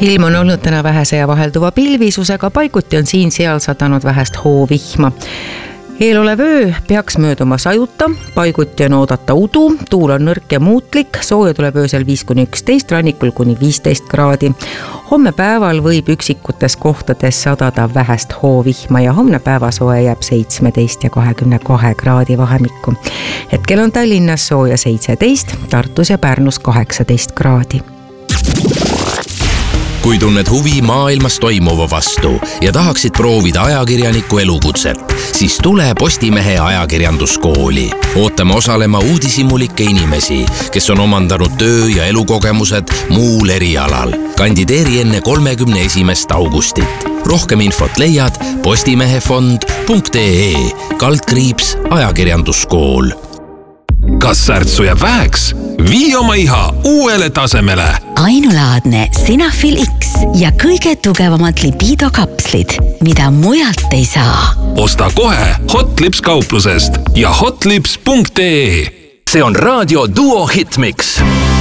Ilm on olnud täna vähese ja vahelduva pilvisusega, paiguti on siin-seal sadanud vähest hoovihma. Eelolev öö peaks mööduma sajuta, paiguti on oodata udu, tuul on nõrk ja muutlik, sooja tuleb öösel 5-11, rannikul kuni 15 kraadi. Homme päeval võib üksikutes kohtades sadada vähest hoovihma ja homne päevasoe jääb 17 ja 22 kraadi vahemikku. Hetkel on Tallinnas sooja 17, Tartus ja Pärnus 18 kraadi. Kui tunned huvi maailmas toimuva vastu ja tahaksid proovida ajakirjaniku elukutset, siis tule Postimehe ajakirjanduskooli. Ootame osalema uudishimulikke inimesi, kes on omandanud töö- ja elukogemused muul erialal. Kandideeri enne 31. augustit. Rohkem infot leiad postimehefond.ee/ajakirjanduskool. Kas särtsu jääb väheks? Vii oma iha uuele tasemele. Ainulaadne Sinafil X ja kõige tugevamad libiidokapslid, mida mujalt ei saa. Osta kohe Hotlips kauplusest ja hotlips.ee. See on Raadio Duo Hitmix.